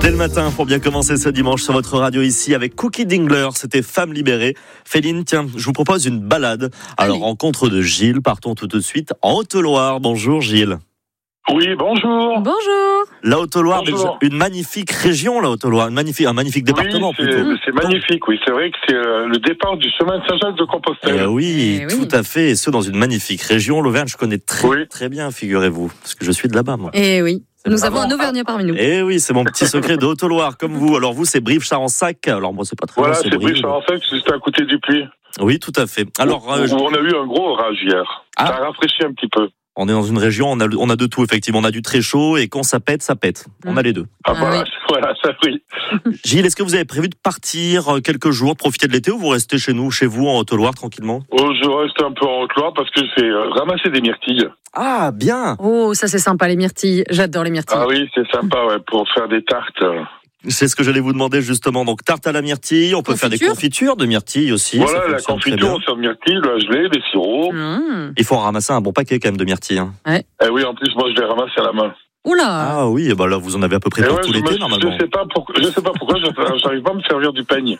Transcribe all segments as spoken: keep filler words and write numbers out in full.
Dès le matin, pour bien commencer ce dimanche sur votre radio ici avec Cookie Dingler, c'était Femme libérée. Féline, tiens, je vous propose une balade à la rencontre de Gilles. Partons tout de suite en Haute-Loire. Bonjour Gilles. Oui, bonjour. Bonjour. La Haute-Loire, Bonjour. une magnifique région, la Haute-Loire, une magnifique, un magnifique département oui, c'est, plutôt. c'est magnifique, oui. C'est vrai que c'est euh, le départ du chemin de Saint-Jacques-de-Compostelle. Eh oui, Eh tout oui. à fait, et ce dans une magnifique région. L'Auvergne, je connais très Oui. très bien, figurez-vous, parce que je suis de là-bas, moi. Et oui, C'est nous vraiment- avons un Auvergnat parmi nous. Eh oui, c'est mon petit secret de Haute-Loire, comme vous. Alors vous, c'est Brive-Charensac. Alors moi, c'est pas très Voilà, loin, c'est Brive. Brive-Charensac, c'est juste à côté du Puy. Oui, tout à fait. Alors, où, euh, où on a eu un gros orage hier. Ah. Ça a rafraîchi un petit peu. on est dans une région, on a, on a de tout, effectivement. On a du très chaud et quand ça pète, ça pète. On Mm. a les deux. Ah, Ah voilà, oui. voilà, ça oui. Gilles, est-ce que vous avez prévu de partir euh, quelques jours, de profiter de l'été, ou vous restez chez nous, chez vous, en Haute-Loire, tranquillement? Oh, je reste un peu en Haute-Loire parce que je fais euh, ramasser des myrtilles. Ah, bien. Oh, ça c'est sympa les myrtilles. J'adore les myrtilles. Ah oui, c'est sympa, ouais, pour faire des tartes. C'est ce que j'allais vous demander, justement. Donc, tarte à la myrtille, on peut faire des Confiture confitures de myrtille aussi. Voilà, ça la fonctionne très confiture, bien. on sert de myrtilles, le gelée, les sirops. Mmh. Il faut en ramasser un bon paquet, quand même, de myrtilles. Hein. Eh oui, en plus, moi, je les ramasse à la main. Oula. Ah oui, bah là, vous en avez à peu près Et pour ouais, tout je, l'été, me- normalement. je sais pas pourquoi, je sais pas pourquoi, je- j'arrive pas à me servir du peigne.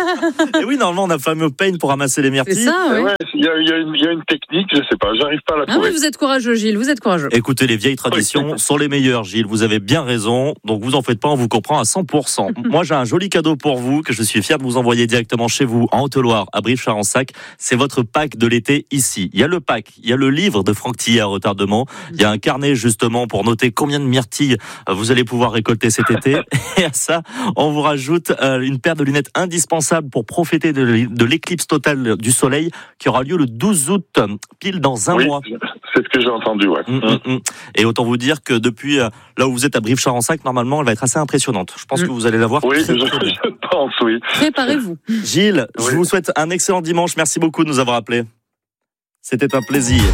Et oui, normalement, on a le fameux peigne pour ramasser les C'est myrtilles. ça, Eh oui. ouais, il y a, il y a une, il y a une technique, je sais pas, j'arrive pas à la Ah oui, trouver. vous êtes courageux, Gilles. Vous êtes courageux. Écoutez, les vieilles traditions sont les meilleures, Gilles. Vous avez bien raison. Donc, vous en faites pas, on vous comprend à cent pour cent. Moi, j'ai un joli cadeau pour vous que je suis fier de vous envoyer directement chez vous, en Haute-Loire, à Brive-Charensac. C'est votre pack de l'été ici. Il y a le pack, il y a le livre de Franck Tillet à retardement. Il y a un carnet, justement, pour noter combien de myrtilles euh, vous allez pouvoir récolter cet été. Et à ça, on vous rajoute euh, une paire de lunettes indispensables pour profiter de l'é- de l'éclipse totale du soleil qui aura lieu le douze août, euh, pile dans un Oui, mois. c'est ce que j'ai entendu, ouais. Hum, hum, hum. Et autant vous dire que depuis euh, là où vous êtes à Brive-Charensac, normalement, elle va être assez impressionnante. Je pense Mm. que vous allez la voir. Oui, très, je, très bien. je pense, oui. Préparez-vous. Gilles, je Oui. vous souhaite un excellent dimanche. Merci beaucoup de nous avoir appelés. C'était un plaisir.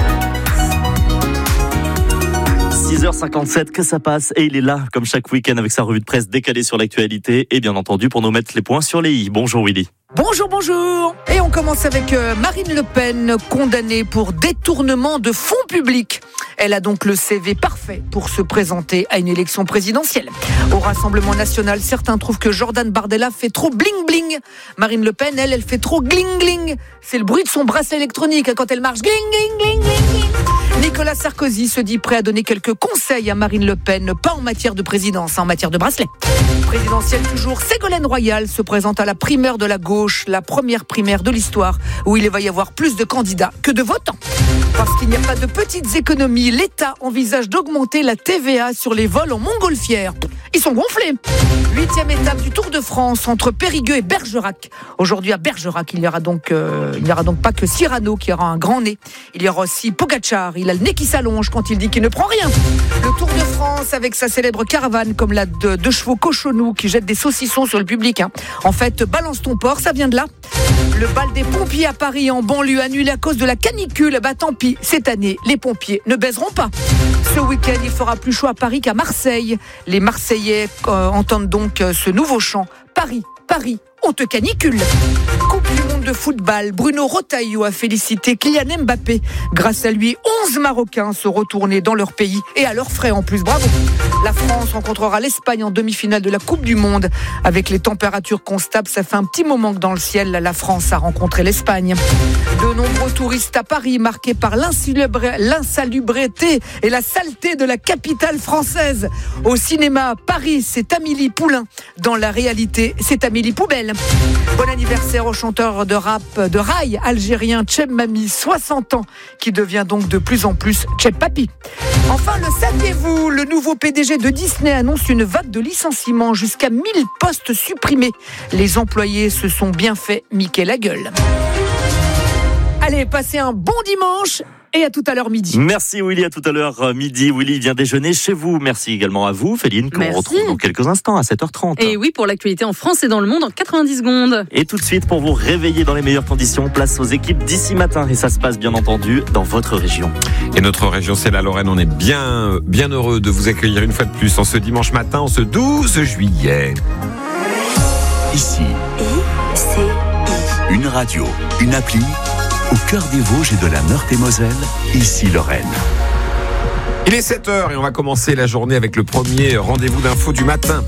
six heures cinquante-sept, que ça passe. Et il est là, comme chaque week-end, avec sa revue de presse décalée sur l'actualité. Et bien entendu, pour nous mettre les points sur les i. Bonjour Willy. Bonjour, bonjour. Et on commence avec euh, Marine Le Pen, condamnée pour détournement de fonds publics. Elle a donc le C V parfait pour se présenter à une élection présidentielle. Au Rassemblement national, certains trouvent que Jordan Bardella fait trop bling-bling. Marine Le Pen, elle, elle fait trop gling-gling. C'est le bruit de son bracelet électronique quand elle marche. Gling-gling-gling-gling-gling. Nicolas Sarkozy se dit prêt à donner quelques conseils à Marine Le Pen, pas en matière de présidence, en matière de bracelet. Présidentielle toujours, Ségolène Royal se présente à la primaire de la gauche, la première primaire de l'histoire, où il va y avoir plus de candidats que de votants. Parce qu'il n'y a pas de petites économies, l'État envisage d'augmenter la T V A sur les vols en montgolfière. Ils sont gonflés. Huitième étape du Tour de France entre Périgueux et Bergerac. Aujourd'hui à Bergerac, il n'y aura donc, euh, il n'y aura donc pas que Cyrano qui aura un grand nez. Il y aura aussi Pogacar. Il a le nez qui s'allonge quand il dit qu'il ne prend rien. Le Tour de France avec sa célèbre caravane comme la de deux chevaux cochonous qui jettent des saucissons sur le public. Hein. En fait, balance ton porc, ça vient de là. Le bal des pompiers à Paris en banlieue annulé à cause de la canicule. Bah tant pis, cette année, les pompiers ne baiseront pas. Ce week-end, il fera plus chaud à Paris qu'à Marseille. Les Marseillais euh, entendent donc euh, ce nouveau chant. Paris, Paris, on te canicule. Coupe du monde de football, Bruno Retailleau a félicité Kylian Mbappé. Grâce à lui, onze Marocains se retournaient dans leur pays et à leurs frais en plus. Bravo. La France rencontrera l'Espagne en demi-finale de la Coupe du Monde. Avec les températures constables, ça fait un petit moment que dans le ciel, la France a rencontré l'Espagne. De nombreux touristes à Paris, marqués par l'insalubre- l'insalubrité et la saleté de la capitale française. Au cinéma, Paris, c'est Amélie Poulain. Dans la réalité, c'est Amélie Poubelle. Bon anniversaire au chanteur de rap de rail algérien Cheb Mami, soixante ans, qui devient donc de plus en plus Cheb Papi. Enfin, le saviez-vous, le nouveau P D G de Disney annonce une vague de licenciements, jusqu'à mille postes supprimés. Les employés se sont bien fait miquer la gueule. Allez, passez un bon dimanche et à tout à l'heure midi. Merci Willy, à tout à l'heure euh, midi. Willy vient déjeuner chez vous. Merci également à vous, Féline, que Merci. l'on retrouve dans quelques instants à sept heures trente. Et oui, pour l'actualité en France et dans le monde en quatre-vingt-dix secondes. Et tout de suite, pour vous réveiller dans les meilleures conditions, place aux équipes d'ici matin. Et ça se passe bien entendu dans votre région. Et notre région, c'est la Lorraine. On est bien, bien heureux de vous accueillir une fois de plus en ce dimanche matin, en ce douze juillet. Ici, I C I. une radio, une appli, au cœur des Vosges et de la Meurthe-et-Moselle, ici Lorraine. Il est sept heures et on va commencer la journée avec le premier rendez-vous d'info du matin.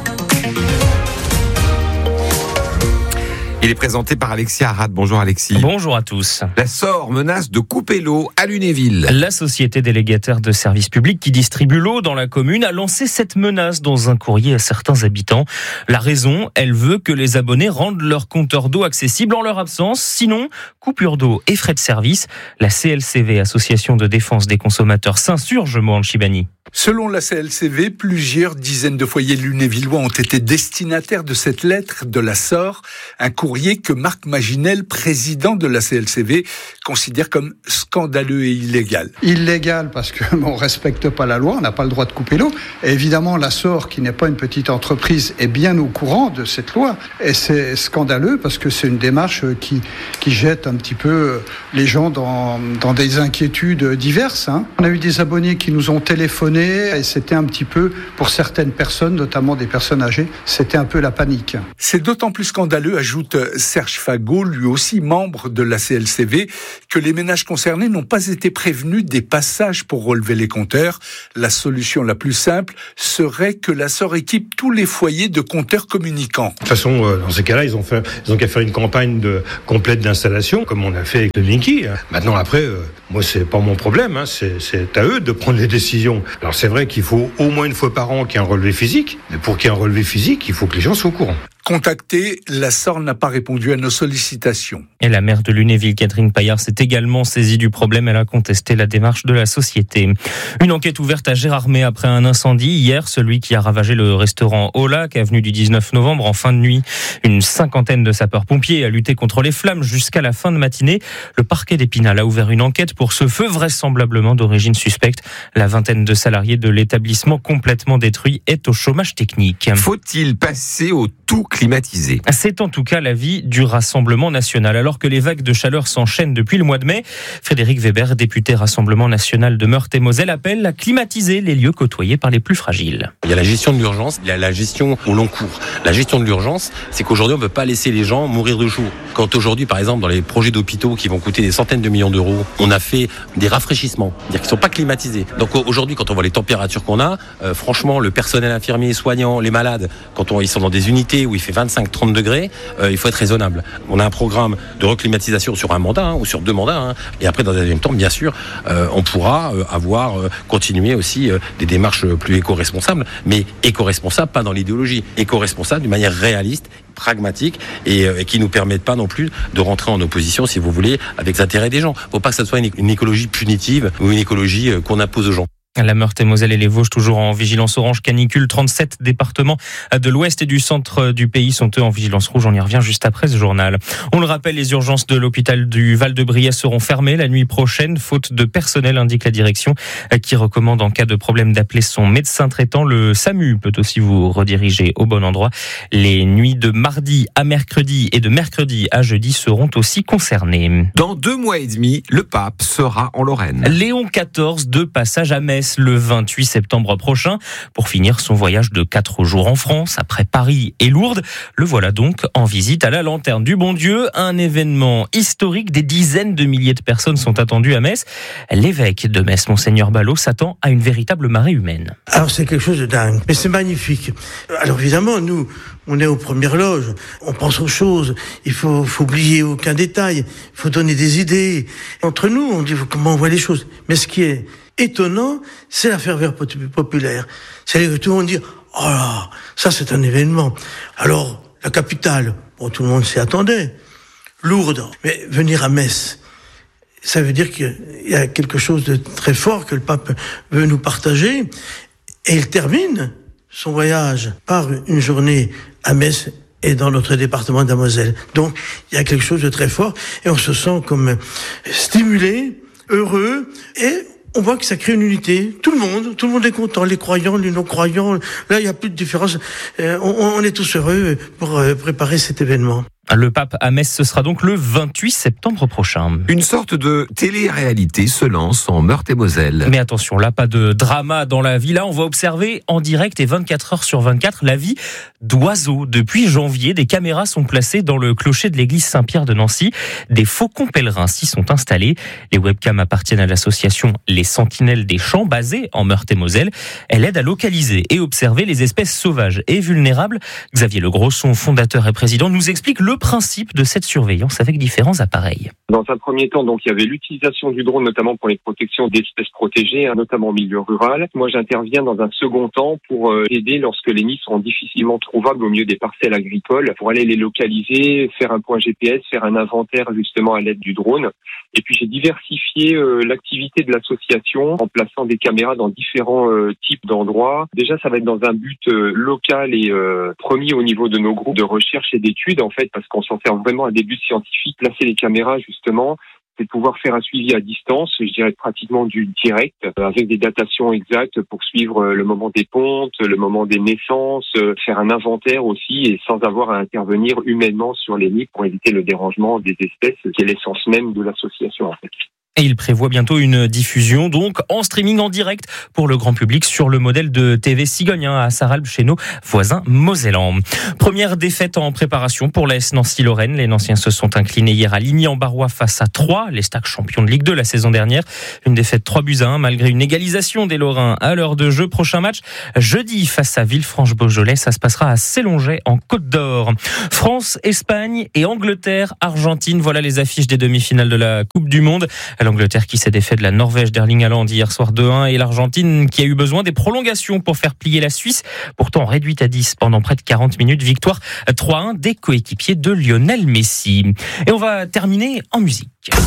Il est présenté par Alexis Arad. Bonjour Alexis. Bonjour à tous. La SOR menace de couper l'eau à Lunéville. La société délégataire de services publics qui distribue l'eau dans la commune a lancé cette menace dans un courrier à certains habitants. La raison, elle veut que les abonnés rendent leur compteur d'eau accessible en leur absence. Sinon, coupure d'eau et frais de service. La C L C V, Association de défense des consommateurs, s'insurge, Mohan Chibani. Selon la C L C V, plusieurs dizaines de foyers lunévillois ont été destinataires de cette lettre de la SOR, un courrier que Marc Maginel, président de la C L C V, considère comme scandaleux et illégal. Illégal parce qu'on ne respecte pas la loi, on n'a pas le droit de couper l'eau. Et évidemment, la SOR, qui n'est pas une petite entreprise, est bien au courant de cette loi. Et c'est scandaleux parce que c'est une démarche qui, qui jette un petit peu les gens dans, dans des inquiétudes diverses. Hein. On a eu des abonnés qui nous ont téléphoné et c'était un petit peu, pour certaines personnes, notamment des personnes âgées, c'était un peu la panique. C'est d'autant plus scandaleux, ajoute Serge Fagot, lui aussi membre de la C L C V, que les ménages concernés n'ont pas été prévenus des passages pour relever les compteurs. La solution la plus simple serait que la SOR équipe tous les foyers de compteurs communicants. De toute façon, dans ces cas-là, ils ont fait, ils ont qu'à faire une campagne de, complète d'installation, comme on a fait avec le Linky. Maintenant, après, euh, moi, c'est pas mon problème, hein, c'est, c'est à eux de prendre les décisions. Alors c'est vrai qu'il faut au moins une fois par an qu'il y ait un relevé physique, mais pour qu'il y ait un relevé physique, il faut que les gens soient au courant. Contactée, la SOR n'a pas répondu à nos sollicitations. Et la maire de Lunéville, Catherine Paillard, s'est également saisie du problème. Elle a contesté la démarche de la société. Une enquête ouverte à Gérardmer après un incendie hier, celui qui a ravagé le restaurant Au Lac, avenue du dix-neuf novembre, en fin de nuit. Une cinquantaine de sapeurs-pompiers a lutté contre les flammes jusqu'à la fin de matinée. Le parquet d'Épinal a ouvert une enquête pour ce feu vraisemblablement d'origine suspecte. La vingtaine de salariés de l'établissement complètement détruit est au chômage technique. Faut-il passer au tout climatisé? C'est en tout cas l'avis du Rassemblement national. Alors que les vagues de chaleur s'enchaînent depuis le mois de mai, Frédéric Weber, député Rassemblement national de Meurthe-et-Moselle, appelle à climatiser les lieux côtoyés par les plus fragiles. Il y a la gestion de l'urgence, il y a la gestion au long cours. La gestion de l'urgence, c'est qu'aujourd'hui on ne peut pas laisser les gens mourir de chaud. Quand aujourd'hui, par exemple, dans les projets d'hôpitaux qui vont coûter des centaines de millions d'euros, on a fait des rafraîchissements, c'est-à-dire qu'ils ne sont pas climatisés. Donc aujourd'hui, quand on voit les températures qu'on a, euh, franchement, le personnel infirmier, soignant, les malades, quand on, ils sont dans des unités où il fait vingt-cinq trente degrés, euh, il faut être raisonnable. On a un programme de reclimatisation sur un mandat hein, ou sur deux mandats. Hein, et après, dans un deuxième temps, bien sûr, euh, on pourra euh, avoir euh, continué aussi euh, des démarches plus éco-responsables, mais éco-responsables, pas dans l'idéologie, éco-responsables d'une manière réaliste, pragmatique et, euh, et qui nous permettent pas non plus de rentrer en opposition, si vous voulez, avec les intérêts des gens. Faut pas que ça soit une, une écologie punitive ou une écologie euh, qu'on impose aux gens. La Meurthe-et-Moselle et les Vosges toujours en vigilance orange canicule. trente-sept départements de l'ouest et du centre du pays sont eux en vigilance rouge. On y revient juste après ce journal. On le rappelle, les urgences de l'hôpital du Val-de-Briey seront fermées la nuit prochaine, faute de personnel, indique la direction, qui recommande en cas de problème d'appeler son médecin traitant. Le SAMU peut aussi vous rediriger au bon endroit. Les nuits de mardi à mercredi et de mercredi à jeudi seront aussi concernées. Dans deux mois et demi, le pape sera en Lorraine. Léon quatorze de passage à Metz le vingt-huit septembre prochain pour finir son voyage de quatre jours en France après Paris et Lourdes. Le voilà donc en visite à la Lanterne du Bon Dieu, un événement historique. Des dizaines de milliers de personnes sont attendues à Metz. L'évêque de Metz, Monseigneur Ballot, s'attend à une véritable marée humaine. Alors c'est quelque chose de dingue, mais c'est magnifique. Alors évidemment, nous, on est aux premières loges, on pense aux choses, il faut, faut oublier aucun détail, il faut donner des idées. Entre nous, on dit comment on voit les choses. Mais ce qui est étonnant, c'est la ferveur populaire. C'est-à-dire que tout le monde dit « Oh là, ça c'est un événement ». Alors, la capitale, bon, tout le monde s'y attendait. Lourdes, mais venir à Metz, ça veut dire qu'il y a quelque chose de très fort que le pape veut nous partager. Et il termine son voyage par une journée à Metz et dans notre département de la Moselle. Donc, il y a quelque chose de très fort et on se sent comme stimulé, heureux et on voit que ça crée une unité. Tout le monde, tout le monde est content. Les croyants, les non-croyants. Là, il n'y a plus de différence. Euh, on, on est tous heureux pour euh, préparer cet événement. Le pape à Metz, ce sera donc le vingt-huit septembre prochain. Une sorte de télé-réalité se lance en Meurthe-et-Moselle. Mais attention, là, pas de drama dans la vie. Là, on va observer en direct et vingt-quatre heures sur vingt-quatre la vie d'oiseaux. Depuis janvier, des caméras sont placées dans le clocher de l'église Saint-Pierre de Nancy. Des faucons pèlerins s'y sont installés. Les webcams appartiennent à l'association Les Sentinelles des Champs, basée en Meurthe-et-Moselle. Elle aide à localiser et observer les espèces sauvages et vulnérables. Xavier Legros, son fondateur et président, nous explique le principe de cette surveillance avec différents appareils. Dans un premier temps, donc, il y avait l'utilisation du drone, notamment pour les protections d'espèces protégées, hein, notamment en milieu rural. Moi, j'interviens dans un second temps pour euh, aider lorsque les nids sont difficilement trouvables au milieu des parcelles agricoles, pour aller les localiser, faire un point G P S, faire un inventaire justement à l'aide du drone. Et puis, j'ai diversifié euh, l'activité de l'association en plaçant des caméras dans différents euh, types d'endroits. Déjà, ça va être dans un but euh, local et euh, premier au niveau de nos groupes de recherche et d'études, en fait, parce qu'on s'en sert vraiment à des buts scientifiques. Placer les caméras, justement, c'est de pouvoir faire un suivi à distance, je dirais pratiquement du direct, avec des datations exactes pour suivre le moment des pontes, le moment des naissances, faire un inventaire aussi et sans avoir à intervenir humainement sur les nids pour éviter le dérangement des espèces, qui est l'essence même de l'association, en fait. Et il prévoit bientôt une diffusion, donc en streaming en direct pour le grand public sur le modèle de T V Cigogne à Sarralbe chez nos voisins mosellans. Première défaite en préparation pour l'A S Nancy-Lorraine. Les Nanciens se sont inclinés hier à Ligny-en-Barrois face à Troyes, les Stacks champions de Ligue deux la saison dernière. Une défaite trois buts à un malgré une égalisation des Lorrains à l'heure de jeu. Prochain match jeudi face à Villefranche-Beaujolais. Ça se passera à Célonget en Côte d'Or. France, Espagne et Angleterre, Argentine. Voilà les affiches des demi-finales de la Coupe du Monde. L'Angleterre qui s'est défait de la Norvège d'Erling Haaland hier soir deux un et l'Argentine qui a eu besoin des prolongations pour faire plier la Suisse, pourtant réduite à dix pendant près de quarante minutes. Victoire trois un des coéquipiers de Lionel Messi. Et on va terminer en musique. Bon,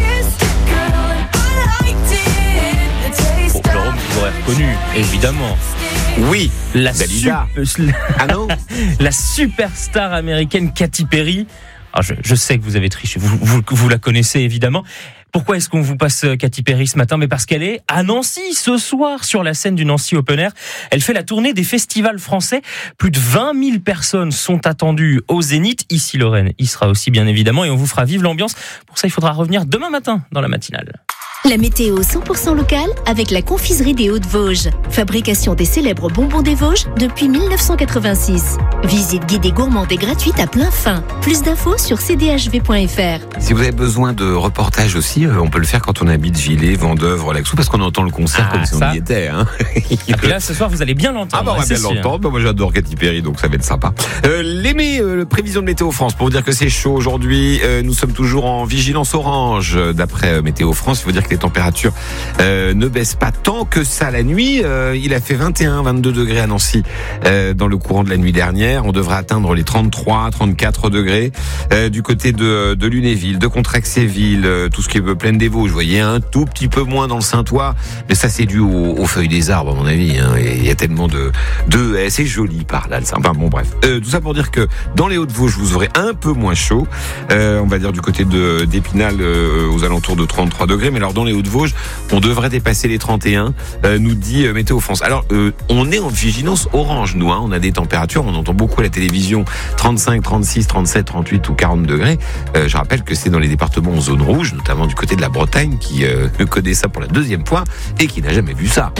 Jérôme, vous aurez reconnu, évidemment. Oui, la, Dalida. Sup... Ah non la superstar américaine Katy Perry. Alors je, je sais que vous avez triché, vous, vous, vous la connaissez évidemment. Pourquoi est-ce qu'on vous passe Katy Perry ce matin ? Mais parce qu'elle est à Nancy ce soir sur la scène du Nancy Open Air. Elle fait la tournée des festivals français. Plus de vingt mille personnes sont attendues au Zénith. Ici, Lorraine y sera aussi bien évidemment et on vous fera vivre l'ambiance. Pour ça, il faudra revenir demain matin dans la matinale. La météo cent pour cent locale avec la confiserie des Hauts-de-Vosges. Fabrication des célèbres bonbons des Vosges depuis mille neuf cent quatre-vingt-six. Visite guidée gourmande et gratuite à plein fin. Plus d'infos sur c d h v point f r. Si vous avez besoin de reportages aussi, on peut le faire quand on habite Villers, Vendœuvre, Relaxou, parce qu'on entend le concert ah, comme si on y était. Hein. Et puis là, ce soir, vous allez bien l'entendre. Ah bah on va bien l'entendre. Bah, moi, j'adore Katy Perry, donc ça va être sympa. Euh, L'Aimé, euh, prévision de Météo France, pour vous dire que c'est chaud aujourd'hui. Euh, nous sommes toujours en vigilance orange, d'après euh, Météo France. Il faut dire que les températures euh, ne baissent pas tant que ça la nuit. Euh, il a fait vingt et un, vingt-deux degrés à Nancy euh, dans le courant de la nuit dernière. On devrait atteindre les trente-trois, trente-quatre degrés euh, du côté de, de Lunéville, de Contrexéville, euh, tout ce qui est plaine des Vosges. Vous voyez, un tout petit peu moins dans le Saintois, mais ça c'est dû aux, aux feuilles des arbres à mon avis. Hein. Il y a tellement de, de eh, c'est joli par là. Enfin bon bref, euh, tout ça pour dire que dans les Hauts-de-Vosges vous aurez un peu moins chaud. Euh, on va dire du côté de d'Épinal euh, aux alentours de trente-trois degrés, mais alors dans les Hauts-de-Vosges on devrait dépasser les trente et un, euh, nous dit euh, Météo France. Alors, euh, on est en vigilance orange, nous. Hein, on a des températures, on entend beaucoup à la télévision, trente-cinq, trente-six, trente-sept, trente-huit ou quarante degrés. Euh, je rappelle que c'est dans les départements en zone rouge, notamment du côté de la Bretagne, qui euh, connaît ça pour la deuxième fois et qui n'a jamais vu ça.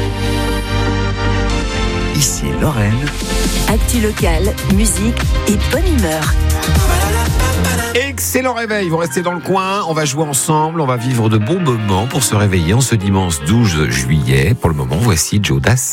Ici Lorraine. Actu locale, musique et bonne humeur. Excellent réveil, vous restez dans le coin, on va jouer ensemble, on va vivre de bons moments pour se réveiller en ce dimanche douze juillet. Pour le moment, voici Joe Dassin.